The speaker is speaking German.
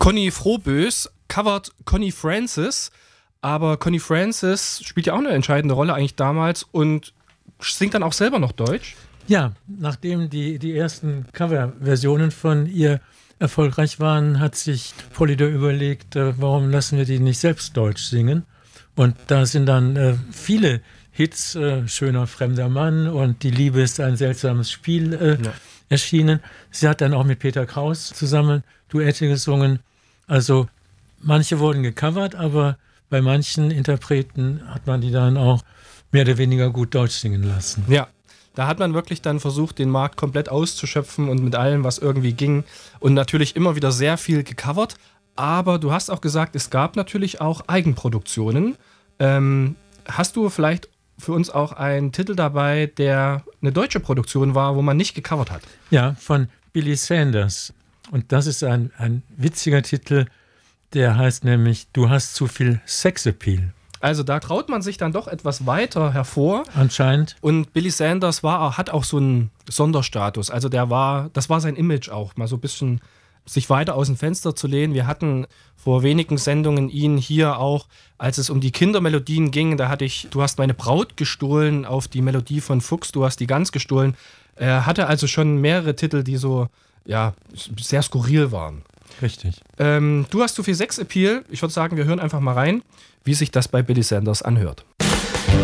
Conny Frohbös covert Connie Francis, aber Connie Francis spielt ja auch eine entscheidende Rolle eigentlich damals und singt dann auch selber noch Deutsch. Ja, nachdem die ersten Coverversionen von ihr erfolgreich waren, hat sich Polydor überlegt, warum lassen wir die nicht selbst Deutsch singen? Und da sind dann viele Hits, Schöner fremder Mann und Die Liebe ist ein seltsames Spiel erschienen. Sie hat dann auch mit Peter Kraus zusammen Duette gesungen. Also manche wurden gecovert, aber bei manchen Interpreten hat man die dann auch mehr oder weniger gut Deutsch singen lassen. Ja, da hat man wirklich dann versucht, den Markt komplett auszuschöpfen und mit allem, was irgendwie ging. Und natürlich immer wieder sehr viel gecovert. Aber du hast auch gesagt, es gab natürlich auch Eigenproduktionen. Hast du vielleicht für uns auch einen Titel dabei, der eine deutsche Produktion war, wo man nicht gecovert hat? Ja, von Billy Sanders. Und das ist ein witziger Titel, der heißt nämlich Du hast zu viel Sexappeal. Also da traut man sich dann doch etwas weiter hervor. Anscheinend. Und Billy Sanders hat auch so einen Sonderstatus. Also das war sein Image auch, mal so ein bisschen sich weiter aus dem Fenster zu lehnen. Wir hatten vor wenigen Sendungen ihn hier auch, als es um die Kindermelodien ging, da hatte ich Du hast meine Braut gestohlen auf die Melodie von Fuchs, Du hast die Gans gestohlen. Er hatte also schon mehrere Titel, die so sehr skurril waren. Richtig. Du hast zu viel Sexappeal. Ich würde sagen, wir hören einfach mal rein, wie sich das bei Billy Sanders anhört.